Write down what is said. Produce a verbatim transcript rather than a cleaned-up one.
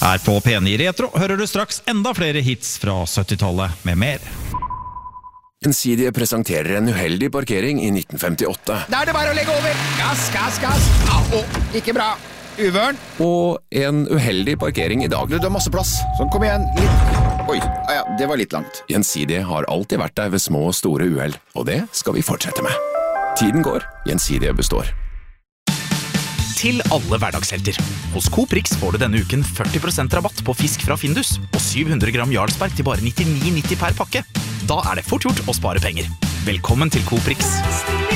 Her på P ni Retro hører du straks enda flere hits fra syttitallet med mer. Gjensidige presenterer en uheldig parkering i nitten femtiåtte. Da er det bare å legge over. Gass, gass, gass. Au, ikke bra. Uvørn. Og en uheldig parkering i dag. Du, du har masse plass. Sånn, kom igjen. Litt. Oi, ah, ja, det var litt langt. Gjensidige har alltid vært der ved små og store uheld, og det skal vi fortsette med. Tiden går, Gjensidige består. Til alle hverdagshelter. Hos Coop Rix får du denne uken førti prosent rabatt på fisk fra Findus og syv hundre gram Jarlsberg til bare nittini nitti per pakke. Da er det fort gjort å spare penger. Velkommen til Coop Rix.